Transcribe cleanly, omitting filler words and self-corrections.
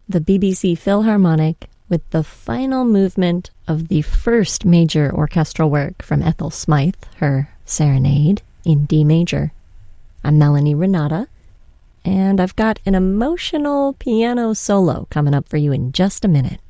the BBC Philharmonic with the final movement of the first major orchestral work from Ethel Smythe, her Serenade in D major. I'm Melanie Renata, and I've got an emotional piano solo coming up for you in just a minute.